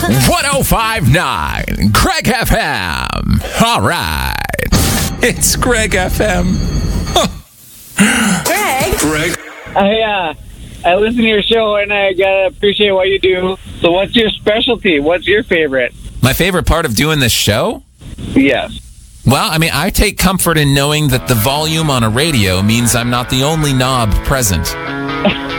105.9 Greg FM. All right. It's Greg FM. Greg. I listen to your show and I gotta appreciate what you do. So what's your specialty? What's your favorite? My favorite part of doing this show? Yes. Well, I mean, I take comfort in knowing that the volume on a radio means I'm not the only knob present.